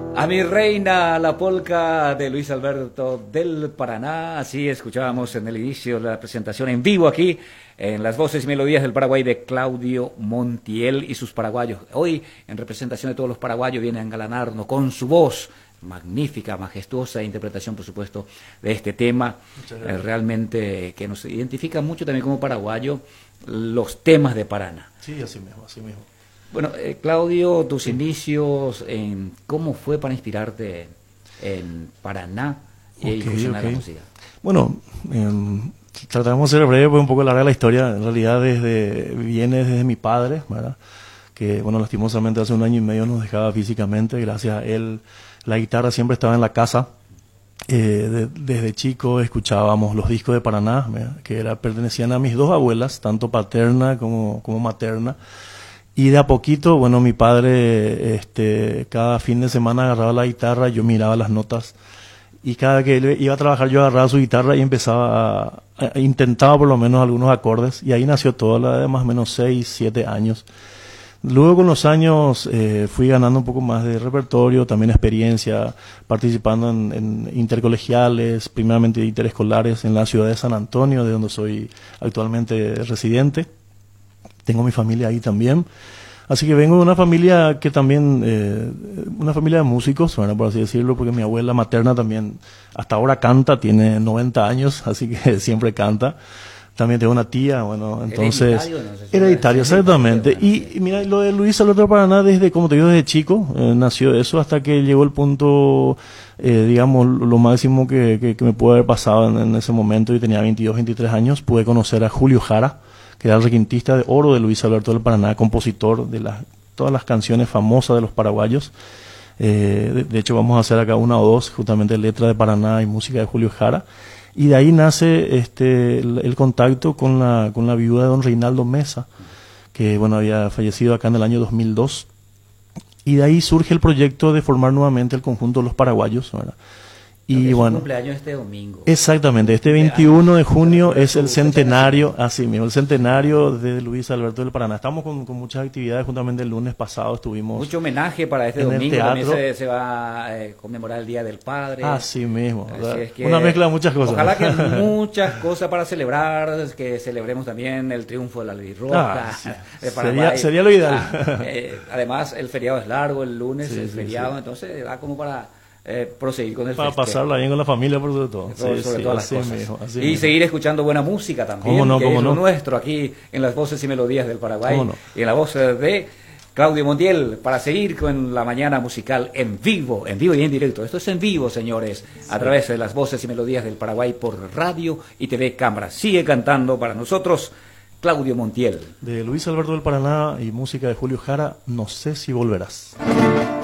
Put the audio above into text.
A mi reina, la polca de Luis Alberto del Paraná. Así escuchábamos en el inicio de la presentación en vivo aquí en las voces y melodías del Paraguay de Claudio Montiel y sus paraguayos. Hoy, en representación de todos los paraguayos, viene a engalanarnos con su voz magnífica, majestuosa interpretación, por supuesto, de este tema, realmente que nos identifica mucho también como paraguayo, los temas de Paraná. Sí, así mismo, así mismo. Bueno, Claudio, tus inicios, ¿cómo fue para inspirarte en Paraná y incursionar en la música? Bueno, tratamos de ser breve, pues un poco larga la historia. En realidad viene desde mi padre, ¿verdad? Que, bueno, lastimosamente hace 1 año y medio nos dejaba físicamente. Gracias a él, la guitarra siempre estaba en la casa. Desde chico escuchábamos los discos de Paraná, ¿verdad? Que pertenecían a mis 2 abuelas, tanto paterna como materna. Y de a poquito, bueno, mi padre cada fin de semana agarraba la guitarra, yo miraba las notas, y cada que él iba a trabajar yo agarraba su guitarra y empezaba intentaba por lo menos algunos acordes, y ahí nació todo, la de más o menos 6, 7 años. Luego con los años fui ganando un poco más de repertorio, también experiencia, participando en intercolegiales, primeramente interescolares en la ciudad de San Antonio, de donde soy actualmente residente. Tengo mi familia ahí también. Así que vengo de una familia que también, una familia de músicos, bueno, por así decirlo, porque mi abuela materna también hasta ahora canta, tiene 90 años, así que siempre canta. También tengo una tía, bueno, entonces... Hereditario, exactamente. Y mira, lo de Luis Alberto del Paraná, desde, como te digo, desde chico, nació eso hasta que llegó el punto, digamos, lo máximo que me pudo haber pasado en ese momento. Yo tenía 22, 23 años, pude conocer a Julio Jara, que era el requintista de oro de Luis Alberto del Paraná, compositor de todas las canciones famosas de los paraguayos. De hecho, vamos a hacer acá 1 o 2, justamente letra de Paraná y música de Julio Jara. Y de ahí nace el contacto con la viuda de don Reinaldo Mesa, que bueno, había fallecido acá en el año 2002. Y de ahí surge el proyecto de formar nuevamente el conjunto de los paraguayos, ¿verdad? Y bueno, cumpleaños este domingo. Exactamente, este 21 de junio es el centenario, así mismo, el centenario de Luis Alberto del Paraná. Estamos con muchas actividades, juntamente el lunes pasado estuvimos... Mucho homenaje para este domingo, también se va a conmemorar el Día del Padre. Así mismo, así es que, una mezcla de muchas cosas. Ojalá que muchas cosas para celebrar, que celebremos también el triunfo de la albirroja de Paraguay. Sería lo ideal. Además, el feriado es largo, el lunes es feriado, entonces da como para... proseguir con el para festejo. pasarla bien con la familia, por sobre todo. Sobre todas las cosas. Mismo, y mismo. Seguir escuchando buena música también, ¿Cómo no, que cómo es no? lo nuestro aquí en las voces y melodías del Paraguay. ¿Cómo no? Y en la voz de Claudio Montiel, para seguir con la mañana musical en vivo y en directo. Esto es en vivo, señores, a través de las voces y melodías del Paraguay por radio y TV Cámara. Sigue cantando para nosotros Claudio Montiel. De Luis Alberto del Paraná y música de Julio Jara, No sé si volverás.